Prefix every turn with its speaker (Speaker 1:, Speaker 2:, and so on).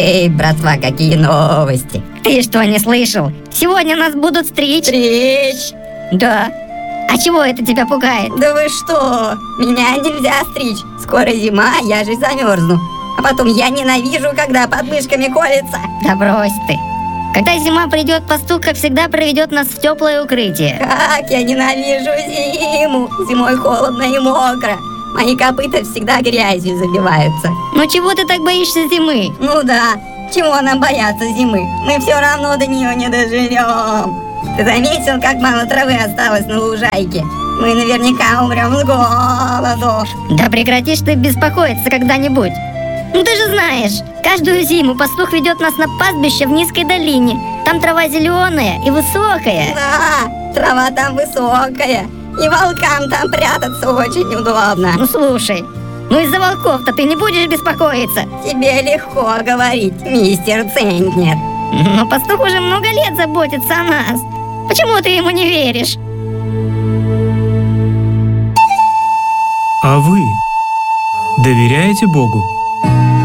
Speaker 1: Эй, братва, какие новости?
Speaker 2: Ты что, не слышал? Сегодня нас будут стричь.
Speaker 1: Стричь?
Speaker 2: Да. А чего это тебя пугает?
Speaker 1: Да вы что? Меня нельзя стричь. Скоро зима, я же замерзну. А потом я ненавижу, когда под мышками колется.
Speaker 2: Да брось ты. Когда зима придет, пастух, как всегда, проведет нас в теплое укрытие.
Speaker 1: Как я ненавижу зиму. Зимой холодно и мокро. Мои копыта всегда грязью забиваются.
Speaker 2: Ну чего ты так боишься зимы?
Speaker 1: Ну да, чего нам бояться зимы? Мы все равно до нее не доживем. Ты заметил, как мало травы осталось на лужайке? Мы наверняка умрем с голоду.
Speaker 2: Да прекратишь ты беспокоиться когда-нибудь. Ну ты же знаешь, каждую зиму пастух ведет нас на пастбище в низкой долине. Там трава зеленая и высокая.
Speaker 1: Да, трава там высокая. И волкам там прятаться очень удобно.
Speaker 2: Ну слушай, ну из-за волков-то ты не будешь беспокоиться.
Speaker 1: Тебе легко говорить, мистер Центнер.
Speaker 2: Но пастух уже много лет заботится о нас. Почему ты ему не веришь?
Speaker 3: А вы доверяете Богу?